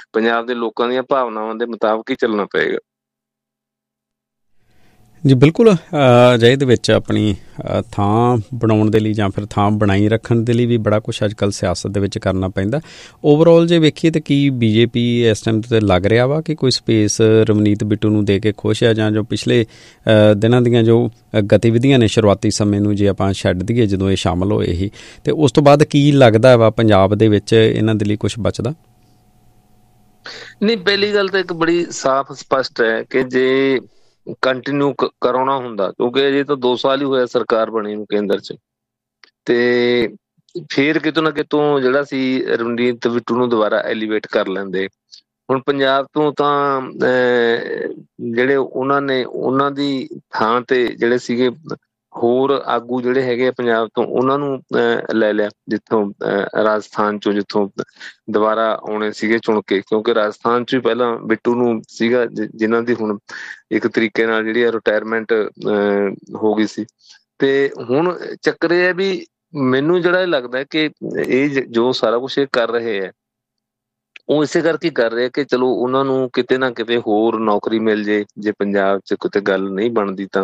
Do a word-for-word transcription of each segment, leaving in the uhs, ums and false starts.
ਪੰਜਾਬ ਦੇ ਲੋਕਾਂ ਦੀਆਂ ਭਾਵਨਾਵਾਂ ਦੇ ਮੁਤਾਬਕ ਹੀ ਚੱਲਣਾ ਪਏਗਾ। ਜੀ ਬਿਲਕੁਲ, ਅਜਿਹੇ ਦੇ ਵਿੱਚ ਆਪਣੀ ਥਾਂ ਬਣਾਉਣ ਦੇ ਲਈ ਜਾਂ ਫਿਰ ਥਾਂ ਬਣਾਈ ਰੱਖਣ ਦੇ ਲਈ ਵੀ ਬੜਾ ਕੁਛ ਅੱਜ ਕੱਲ੍ਹ ਸਿਆਸਤ ਦੇ ਵਿੱਚ ਕਰਨਾ ਪੈਂਦਾ। ਓਵਰਆਲ ਜੇ ਵੇਖੀਏ ਤਾਂ ਕੀ ਬੀਜੇਪੀ ਇਸ ਟਾਈਮ 'ਤੇ ਲੱਗ ਰਿਹਾ ਵਾ ਕਿ ਕੋਈ ਸਪੇਸ ਰਵਨੀਤ ਬਿੱਟੂ ਨੂੰ ਦੇ ਕੇ ਖੁਸ਼ ਆ, ਜਾਂ ਜੋ ਪਿਛਲੇ ਦਿਨਾਂ ਦੀਆਂ ਜੋ ਗਤੀਵਿਧੀਆਂ ਨੇ ਸ਼ੁਰੂਆਤੀ ਸਮੇਂ ਨੂੰ ਜੇ ਆਪਾਂ ਛੱਡ ਦਈਏ ਜਦੋਂ ਇਹ ਸ਼ਾਮਲ ਹੋਏ ਹੀ, ਅਤੇ ਉਸ ਤੋਂ ਬਾਅਦ ਕੀ ਲੱਗਦਾ ਵਾ ਪੰਜਾਬ ਦੇ ਵਿੱਚ ਇਹਨਾਂ ਦੇ ਲਈ ਕੁਛ ਬਚਦਾ? ਨਹੀਂ, ਪਹਿਲੀ ਗੱਲ ਤਾਂ ਇੱਕ ਬੜੀ ਸਾਫ਼ ਸਪਸ਼ਟ ਹੈ ਕਿ ਜੇ ਕੰਟੀਨਿਊ ਕਰਾਉਣਾ ਹੁੰਦਾ, ਕਿਉਂਕਿ ਅਜੇ ਤਾਂ ਦੋ ਸਾਲ ਹੀ ਹੋਇਆ ਸਰਕਾਰ ਬਣੀ ਨੂੰ ਕੇਂਦਰ 'ਚ, ਤੇ ਫੇਰ ਕਿਤੋਂ ਨਾ ਕਿਤੋਂ ਜਿਹੜਾ ਸੀ ਰਵਨੀਤ ਬਿੱਟੂ ਨੂੰ ਦੁਬਾਰਾ ਐਲੀਵੇਟ ਕਰ ਲੈਂਦੇ। ਹੁਣ ਪੰਜਾਬ ਤੋਂ ਤਾਂ ਜਿਹੜੇ ਉਹਨਾਂ ਨੇ ਉਹਨਾਂ ਦੀ ਥਾਂ ਤੇ ਜਿਹੜੇ ਸੀਗੇ ਹੋਰ ਆਗੂ ਜਿਹੜੇ ਹੈਗੇ ਆ ਪੰਜਾਬ ਤੋਂ, ਉਹਨਾਂ ਨੂੰ ਲੈ ਲਿਆ ਜਿੱਥੋਂ ਰਾਜਸਥਾਨ ਚੋਂ, ਜਿੱਥੋਂ ਦੁਬਾਰਾ ਆਉਣੇ ਸੀਗੇ ਚੁਣ ਕੇ, ਕਿਉਂਕਿ ਰਾਜਸਥਾਨ 'ਚ ਵੀ ਪਹਿਲਾਂ ਬਿੱਟੂ ਨੂੰ ਸੀਗਾ ਜਿਨ੍ਹਾਂ ਦੀ ਹੁਣ ਇੱਕ ਤਰੀਕੇ ਨਾਲ ਜਿਹੜੀ ਆ ਰਿਟਾਇਰਮੈਂਟ ਹੋ ਗਈ ਸੀ। ਤੇ ਹੁਣ ਚੱਕਰ ਇਹ ਹੈ ਵੀ ਮੈਨੂੰ ਜਿਹੜਾ ਇਹ ਲੱਗਦਾ ਕਿ ਇਹ ਜੋ ਸਾਰਾ ਕੁਛ ਇਹ ਕਰ ਰਹੇ ਹੈ ਉਹ ਇਸੇ ਕਰਕੇ ਕਰ ਰਹੇ ਕਿ ਚਲੋ ਉਹਨਾਂ ਨੂੰ ਕਿਤੇ ਨਾ ਕਿਤੇ ਹੋਰ ਨੌਕਰੀ ਮਿਲ ਜੇ, ਜੇ ਪੰਜਾਬ 'ਚ ਕਿਤੇ ਗੱਲ ਨਹੀਂ ਬਣਦੀ ਤਾਂ।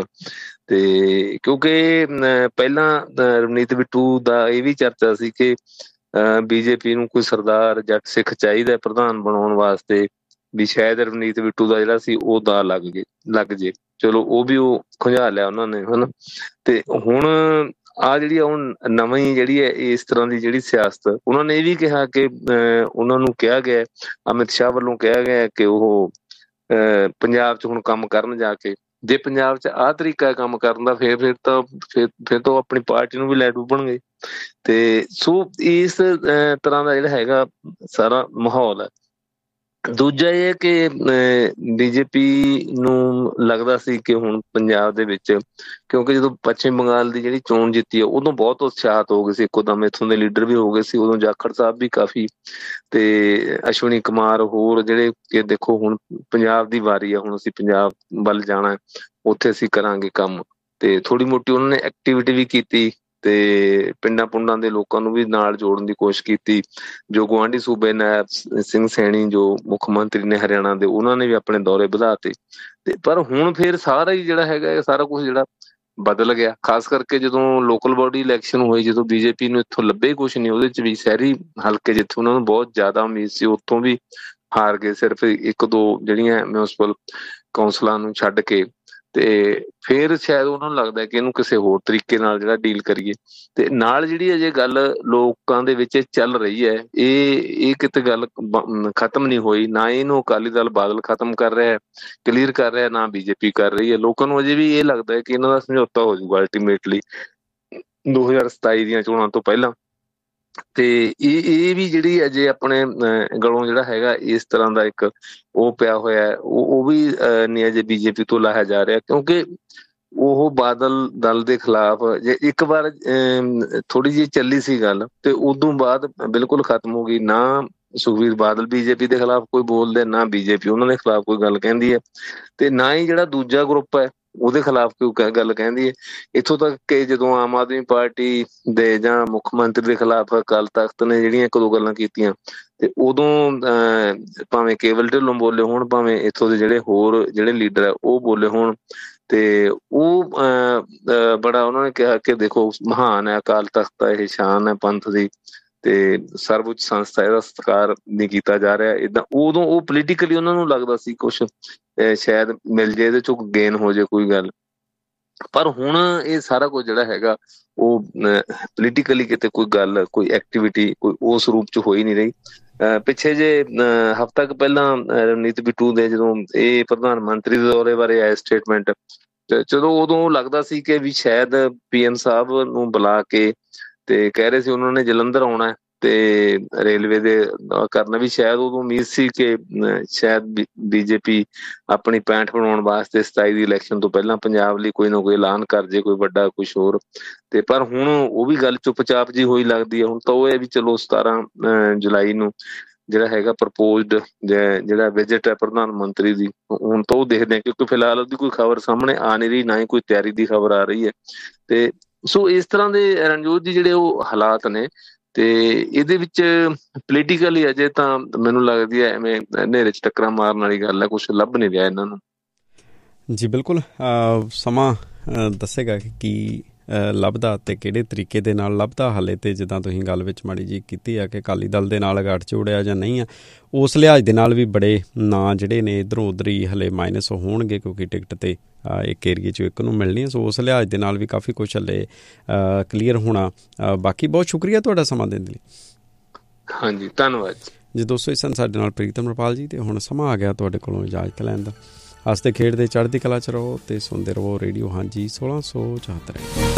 ਤੇ ਕਿਉਂਕਿ ਪਹਿਲਾਂ ਰਵਨੀਤ ਬਿੱਟੂ ਦਾ ਇਹ ਵੀ ਚਰਚਾ ਸੀ ਕਿ ਬੀਜੇਪੀ ਨੂੰ ਕੋਈ ਸਰਦਾਰ ਜੱਟ ਸਿੱਖ ਚਾਹੀਦਾ ਪ੍ਰਧਾਨ ਬਣਾਉਣ ਵਾਸਤੇ, ਵੀ ਸ਼ਾਇਦ ਰਵਨੀਤ ਬਿੱਟੂ ਦਾ ਜਿਹੜਾ ਸੀ ਉਹ ਦਾ ਲੱਗ ਜੇ ਲੱਗ ਜੇ ਚਲੋ ਉਹ ਵੀ ਉਹ ਖੁੰਝਾ ਲਿਆ ਉਹਨਾਂ ਨੇ, ਹਨਾ। ਤੇ ਹੁਣ ਆਹ ਜਿਹੜੀ ਹੁਣ ਨਵੀਂ ਜਿਹੜੀ ਹੈ ਇਸ ਤਰ੍ਹਾਂ ਦੀ ਜਿਹੜੀ ਸਿਆਸਤ, ਉਹਨਾਂ ਨੇ ਇਹ ਵੀ ਕਿਹਾ ਕਿ ਉਹਨਾਂ ਨੂੰ ਕਿਹਾ ਗਿਆ, ਅਮਿਤ ਸ਼ਾਹ ਵੱਲੋਂ ਕਿਹਾ ਗਿਆ ਕਿ ਉਹ ਪੰਜਾਬ 'ਚ ਹੁਣ ਕੰਮ ਕਰਨ ਜਾ ਕੇ। ਜੇ ਪੰਜਾਬ 'ਚ ਆਹ ਤਰੀਕਾ ਕੰਮ ਕਰਨ ਦਾ, ਫਿਰ ਫਿਰ ਤਾਂ ਫਿਰ ਫਿਰ ਤਾਂ ਉਹ ਆਪਣੀ ਪਾਰਟੀ ਨੂੰ ਵੀ ਲੈ ਡੁੱਬਣਗੇ। ਤੇ ਸੋ ਇਸ ਤਰ੍ਹਾਂ ਦਾ ਜਿਹੜਾ ਹੈਗਾ ਸਾਰਾ ਮਾਹੌਲ ਹੈ। ਦੂਜਾ ਇਹ ਹੈ ਕਿ ਬੀਜੇਪੀ ਨੂੰ ਲੱਗਦਾ ਸੀ ਕਿ ਹੁਣ ਪੰਜਾਬ ਦੇ ਵਿੱਚ, ਕਿਉਂਕਿ ਜਦੋਂ ਪੱਛਮੀ ਬੰਗਾਲ ਦੀ ਜਿਹੜੀ ਚੋਣ ਜਿੱਤੀ ਹੈ ਉਦੋਂ ਬਹੁਤ ਉਤਸ਼ਾਹਤ ਹੋ ਗਏ ਸੀ, ਇੱਕੋ ਦਮ ਇੱਥੋਂ ਦੇ ਲੀਡਰ ਵੀ ਹੋ ਗਏ ਸੀ, ਉਦੋਂ ਜਾਖੜ ਸਾਹਿਬ ਵੀ ਕਾਫੀ, ਤੇ ਅਸ਼ਵਨੀ ਕੁਮਾਰ ਹੋਰ ਜਿਹੜੇ ਕਿ ਦੇਖੋ ਹੁਣ ਪੰਜਾਬ ਦੀ ਵਾਰੀ ਆ, ਹੁਣ ਅਸੀਂ ਪੰਜਾਬ ਵੱਲ ਜਾਣਾ, ਉੱਥੇ ਅਸੀਂ ਕਰਾਂਗੇ ਕੰਮ। ਤੇ ਥੋੜ੍ਹੀ ਮੋਟੀ ਉਹਨਾਂ ਨੇ ਐਕਟੀਵਿਟੀ ਵੀ ਕੀਤੀ ਤੇ ਪਿੰਡਾਂ ਪੁੰਡਾਂ ਦੇ ਲੋਕਾਂ ਨੂੰ ਵੀ ਨਾਲ ਜੋੜਨ ਦੀ ਕੋਸ਼ਿਸ਼ ਕੀਤੀ। ਜੋ ਗੁਆਂਢੀ ਸੂਬੇ ਨਾਇਬ ਸਿੰਘ ਸੈਣੀ ਜੋ ਮੁੱਖ ਮੰਤਰੀ ਨੇ ਹਰਿਆਣਾ ਦੇ, ਉਹਨਾਂ ਨੇ ਵੀ ਆਪਣੇ ਦੌਰੇ ਵਧਾਤੇ। ਤੇ ਪਰ ਹੁਣ ਫਿਰ ਸਾਰਾ ਹੀ ਜਿਹੜਾ ਹੈਗਾ ਸਾਰਾ ਕੁਛ ਜਿਹੜਾ ਬਦਲ ਗਿਆ, ਖਾਸ ਕਰਕੇ ਜਦੋਂ ਲੋਕਲ ਬੋਡੀ ਇਲੈਕਸ਼ਨ ਹੋਈ, ਜਦੋਂ ਬੀਜੇਪੀ ਨੂੰ ਇੱਥੋਂ ਲੱਭੇ ਕੁਛ ਨਹੀਂ, ਉਹਦੇ 'ਚ ਵੀ ਸ਼ਹਿਰੀ ਹਲਕੇ ਜਿੱਥੇ ਉਹਨਾਂ ਨੂੰ ਬਹੁਤ ਜ਼ਿਆਦਾ ਉਮੀਦ ਸੀ ਉੱਥੋਂ ਵੀ ਹਾਰ ਗਏ, ਸਿਰਫ ਇੱਕ ਦੋ ਜਿਹੜੀਆਂ ਮਿਊਨਿਸਪਲ ਕੌਂਸਲਾਂ ਨੂੰ ਛੱਡ ਕੇ। ਤੇ ਫਿਰ ਸ਼ਾਇਦ ਉਹਨਾਂ ਨੂੰ ਲੱਗਦਾ ਕਿ ਇਹਨੂੰ ਕਿਸੇ ਹੋਰ ਤਰੀਕੇ ਨਾਲ ਜਿਹੜਾ ਡੀਲ ਕਰੀਏ। ਤੇ ਨਾਲ ਜਿਹੜੀ ਅਜੇ ਗੱਲ ਲੋਕਾਂ ਦੇ ਵਿੱਚ ਚੱਲ ਰਹੀ ਹੈ, ਇਹ ਇਹ ਕਿਤੇ ਗੱਲ ਖਤਮ ਨਹੀਂ ਹੋਈ, ਨਾ ਇਹਨੂੰ ਅਕਾਲੀ ਦਲ ਬਾਦਲ ਖਤਮ ਕਰ ਰਿਹਾ, ਕਲੀਅਰ ਕਰ ਰਿਹਾ, ਨਾ ਬੀਜੇਪੀ ਕਰ ਰਹੀ ਹੈ। ਲੋਕਾਂ ਨੂੰ ਅਜੇ ਵੀ ਇਹ ਲੱਗਦਾ ਹੈ ਕਿ ਇਹਨਾਂ ਦਾ ਸਮਝੌਤਾ ਹੋ ਜਾਊਗਾ ਅਲਟੀਮੇਟਲੀ ਦੋ ਹਜ਼ਾਰ ਸਤਾਈ ਦੀਆਂ ਚੋਣਾਂ ਤੋਂ ਪਹਿਲਾਂ। ਤੇ ਇਹ ਇਹ ਵੀ ਜਿਹੜੀ ਅਜੇ ਆਪਣੇ ਗਲੋਂ ਜਿਹੜਾ ਹੈਗਾ ਇਸ ਤਰ੍ਹਾਂ ਦਾ ਇੱਕ ਉਹ ਪਿਆ ਹੋਇਆ, ਉਹ ਉਹ ਵੀ ਨਹੀਂ ਅਜੇ ਬੀਜੇਪੀ ਤੋਂ ਲਾਹਿਆ ਜਾ ਰਿਹਾ, ਕਿਉਂਕਿ ਉਹ ਬਾਦਲ ਦਲ ਦੇ ਖਿਲਾਫ ਜੇ ਇੱਕ ਵਾਰ ਥੋੜੀ ਜਿਹੀ ਚੱਲੀ ਸੀ ਗੱਲ, ਤੇ ਉਦੋਂ ਬਾਅਦ ਬਿਲਕੁਲ ਖਤਮ ਹੋ ਗਈ। ਨਾ ਸੁਖਬੀਰ ਬਾਦਲ ਬੀਜੇਪੀ ਦੇ ਖਿਲਾਫ ਕੋਈ ਬੋਲਦੇ, ਨਾ ਬੀਜੇਪੀ ਉਹਨਾਂ ਦੇ ਖਿਲਾਫ ਕੋਈ ਗੱਲ ਕਹਿੰਦੀ ਹੈ, ਤੇ ਨਾ ਹੀ ਜਿਹੜਾ ਦੂਜਾ ਗਰੁੱਪ ਹੈ ਉਹਦੇ ਖਿਲਾਫ ਕੋਈ ਗੱਲ ਕਹਿੰਦੀ ਹੈ। ਇੱਥੋਂ ਤੱਕ ਕਿ ਜਦੋਂ ਆਮ ਆਦਮੀ ਪਾਰਟੀ ਦੇ ਜਾਂ ਮੁੱਖ ਮੰਤਰੀ ਦੇ ਖਿਲਾਫ ਅਕਾਲ ਤਖ਼ਤ ਨੇ ਜਿਹੜੀਆਂ ਇੱਕ ਦੋ ਗੱਲਾਂ ਕੀਤੀਆਂ, ਤੇ ਉਦੋਂ ਭਾਵੇਂ ਕੇਵਲ ਢਿੱਲੋਂ ਬੋਲੇ ਹੋਣ, ਭਾਵੇਂ ਇੱਥੋਂ ਦੇ ਜਿਹੜੇ ਹੋਰ ਜਿਹੜੇ ਲੀਡਰ ਹੈ ਉਹ ਬੋਲੇ ਹੋਣ, ਤੇ ਉਹ ਬੜਾ ਉਹਨਾਂ ਨੇ ਕਿਹਾ ਕਿ ਦੇਖੋ ਮਹਾਨ ਹੈ ਅਕਾਲ ਤਖ਼ਤ, ਇਹ ਸ਼ਾਨ ਹੈ ਪੰਥ ਦੀ, ਤੇ ਸਰਵਉੱਚ ਸੰਸਥਾ, ਇਹਦਾ ਸਤਿਕਾਰ ਨਹੀਂ ਕੀਤਾ ਜਾ ਰਿਹਾ ਏਦਾਂ। ਉਦੋਂ ਉਹ ਪੋਲੀਟੀਕਲੀ ਉਹਨਾਂ ਨੂੰ ਲੱਗਦਾ ਸੀ ਕੁਛ ਸ਼ਾਇਦ ਮਿਲ ਜੇ, ਇਹਦੇ ਚੋਂ ਗੇਨ ਹੋ ਜੇ ਕੋਈ ਗੱਲ। ਪਰ ਹੁਣ ਇਹ ਸਾਰਾ ਕੁਝ ਜਿਹੜਾ ਹੈਗਾ ਉਹ ਪੋਲੀਟੀਕਲੀ ਕਿਤੇ ਕੋਈ ਗੱਲ, ਕੋਈ ਐਕਟੀਵਿਟੀ ਕੋਈ ਉਸ ਰੂਪ 'ਚ ਹੋ ਹੀ ਨਹੀਂ ਰਹੀ। ਪਿੱਛੇ ਜੇ ਹਫ਼ਤਾ ਕੁ ਪਹਿਲਾਂ ਰਵਨੀਤ ਬਿੱਟੂ ਦੇ ਜਦੋਂ ਇਹ ਪ੍ਰਧਾਨ ਮੰਤਰੀ ਦੇ ਦੌਰੇ ਬਾਰੇ ਆਏ ਸਟੇਟਮੈਂਟ, ਚਲੋ ਉਦੋਂ ਲੱਗਦਾ ਸੀ ਕਿ ਵੀ ਸ਼ਾਇਦ ਪੀ ਐਮ ਸਾਹਿਬ ਨੂੰ ਬੁਲਾ ਕੇ ਤੇ ਕਹਿ ਰਹੇ ਸੀ ਉਹਨਾਂ ਨੇ ਜਲੰਧਰ ਆਉਣਾ ਤੇ ਰੇਲਵੇ ਦੇ ਕਰਨਾ, ਵੀ ਸ਼ਾਇਦ ਉਦੋਂ ਉਮੀਦ ਸੀ ਕਿ ਸ਼ਾਇਦ ਬੀਜੇਪੀ ਆਪਣੀ ਪੈਂਠ ਬਣਾਉਣ ਵਾਸਤੇ ਸਤਾਈ ਦੀ ਇਲੈਕਸ਼ਨ ਤੋਂ ਪਹਿਲਾਂ ਪੰਜਾਬ ਲਈ ਕੋਈ ਨਾ ਕੋਈ ਐਲਾਨ ਕਰ ਜੇ, ਕੋਈ ਵੱਡਾ ਕੁਛ ਹੋਰ। ਤੇ ਪਰ ਹੁਣ ਉਹ ਵੀ ਗੱਲ ਚੁੱਪ-ਚਾਪ ਜੀ ਹੋਈ ਲੱਗਦੀ ਹੈ। ਹੁਣ ਤਾਂ ਉਹ ਹੈ ਵੀ ਚਲੋ ਸਤਾਰਾਂ ਜੁਲਾਈ ਨੂੰ ਜਿਹੜਾ ਹੈਗਾ ਪ੍ਰਪੋਜ਼ਡ ਜਿਹੜਾ ਵਿਜ਼ਿਟ ਹੈ ਪ੍ਰਧਾਨ ਮੰਤਰੀ ਦੀ, ਹੁਣ ਤਾਂ ਉਹ ਦੇਖਦੇ ਆ, ਕਿਉਂਕਿ ਫਿਲਹਾਲ ਉਹਦੀ ਕੋਈ ਖਬਰ ਸਾਹਮਣੇ ਆ ਨਹੀਂ ਰਹੀ, ਨਾ ਹੀ ਕੋਈ ਤਿਆਰੀ ਦੀ ਖਬਰ ਆ ਰਹੀ ਹੈ। ਤੇ ਸੋ ਇਸ ਤਰ੍ਹਾਂ ਦੇ ਰਣਜੋਤ ਜੀ ਜਿਹੜੇ ਉਹ ਹਾਲਾਤ ਨੇ। ਤੇ ਇਹਦੇ ਵਿੱਚ ਪੋਲੀਟੀਕਲੀ ਅਜੇ ਤਾਂ ਮੈਨੂੰ ਲੱਗਦੀ ਹੈ ਐਵੇਂ ਹਨੇਰੇ 'ਚ ਟੱਕਰਾਂ ਮਾਰਨ ਵਾਲੀ ਗੱਲ ਹੈ, ਕੁਛ ਲੱਭ ਨਹੀਂ ਰਿਹਾ ਇਹਨਾਂ ਨੂੰ। ਜੀ ਬਿਲਕੁਲ, ਸਮਾਂ ਦੱਸੇਗਾ ਕਿ ਕੀ ਲੱਭਦਾ ਅਤੇ ਕਿਹੜੇ ਤਰੀਕੇ ਦੇ ਨਾਲ ਲੱਭਦਾ। ਹਾਲੇ ਤਾਂ ਜਿੱਦਾਂ ਤੁਸੀਂ ਗੱਲ ਵਿੱਚ ਮਾੜੀ ਜੀ ਕੀਤੀ ਆ ਕਿ ਅਕਾਲੀ ਦਲ ਦੇ ਨਾਲ ਗੱਠਜੋੜਿਆ ਜਾਂ ਨਹੀਂ ਆ, ਉਸ ਲਿਹਾਜ਼ ਦੇ ਨਾਲ ਵੀ ਬੜੇ ਨਾਂ ਜਿਹੜੇ ਨੇ ਇੱਧਰੋਂ ਉੱਧਰ ਹੀ ਹਲੇ ਮਾਈਨਸ ਹੋਣਗੇ, ਕਿਉਂਕਿ ਟਿਕਟ ਤਾਂ ਇੱਕ ਏਰੀਏ 'ਚੋਂ ਇੱਕ ਨੂੰ ਮਿਲਣੀ ਹੈ। ਸੋ ਉਸ ਲਿਹਾਜ਼ ਦੇ ਨਾਲ ਵੀ ਕਾਫੀ ਕੁਛ ਹਲੇ ਕਲੀਅਰ ਹੋਣਾ। ਬਾਕੀ ਬਹੁਤ ਸ਼ੁਕਰੀਆ ਤੁਹਾਡਾ ਸਮਾਂ ਦੇਣ ਦੇ ਲਈ। ਹਾਂਜੀ, ਧੰਨਵਾਦ ਜੀ। ਦੋਸਤੋ, ਇਸ ਸਨ ਸਾਡੇ ਨਾਲ ਪ੍ਰੀਤਮ ਰਪਾਲ ਜੀ, ਅਤੇ ਹੁਣ ਸਮਾਂ ਆ ਗਿਆ ਤੁਹਾਡੇ ਕੋਲੋਂ ਇਜਾਜ਼ਤ ਲੈਣ ਦਾ। ਹੱਸਦੇ ਖੇਡਦੇ ਚੜ੍ਹਦੀ ਕਲਾ 'ਚ ਰਹੋ ਅਤੇ ਸੁਣਦੇ ਰਹੋ ਰੇਡੀਓ ਹਾਂਜੀ ਸੋਲਾਂ ਸੌ ਚੁਹੱਤਰ।